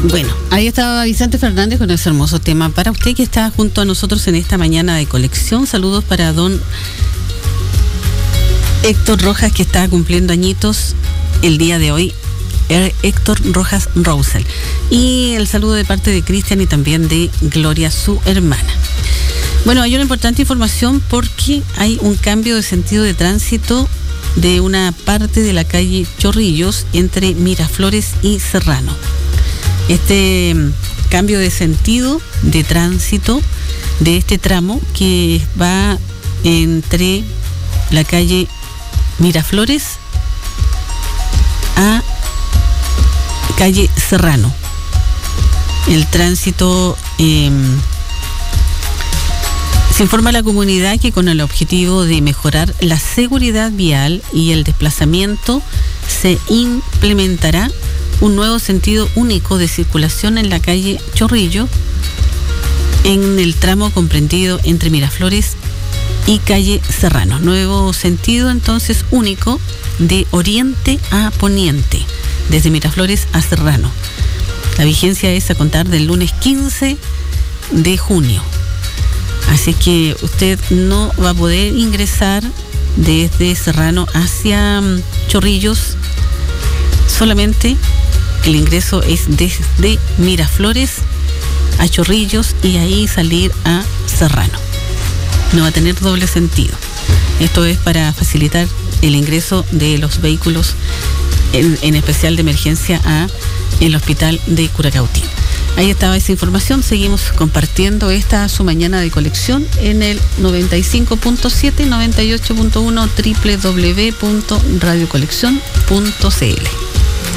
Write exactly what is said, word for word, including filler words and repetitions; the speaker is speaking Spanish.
Bueno, ahí estaba Vicente Fernández con ese hermoso tema para usted que está junto a nosotros en esta mañana de colección. Saludos para don Héctor Rojas, que está cumpliendo añitos el día de hoy. Héctor Rojas Rousel. Y el saludo de parte de Cristian y también de Gloria, su hermana. Bueno, hay una importante información porque hay un cambio de sentido de tránsito de una parte de la calle Chorrillos entre Miraflores y Serrano. Este cambio de sentido de tránsito de este tramo que va entre la calle Miraflores a calle Serrano. El tránsito eh, se informa a la comunidad que con el objetivo de mejorar la seguridad vial y el desplazamiento se implementará un nuevo sentido único de circulación en la calle Chorrillo en el tramo comprendido entre Miraflores y calle Serrano. Nuevo sentido entonces único de oriente a poniente, desde Miraflores a Serrano. La vigencia es a contar del lunes quince de junio. Así que usted no va a poder ingresar desde Serrano hacia Chorrillos, solamente el ingreso es desde Miraflores a Chorrillos y ahí salir a Serrano. No va a tener doble sentido. Esto es para facilitar el ingreso de los vehículos, en, en especial de emergencia, a el hospital de Curacautín. Ahí estaba esa información. Seguimos compartiendo esta su mañana de colección en el noventa y cinco punto siete, noventa y ocho punto uno, doble u doble u doble u punto radio colección punto c l.